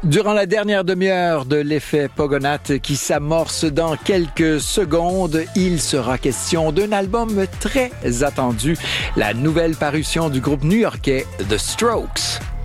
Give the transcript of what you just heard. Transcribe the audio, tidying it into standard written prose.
Durant la dernière demi-heure de l'effet Pogonath qui s'amorce dans quelques secondes, il sera question d'un album très attendu, la nouvelle parution du groupe new-yorkais The Strokes.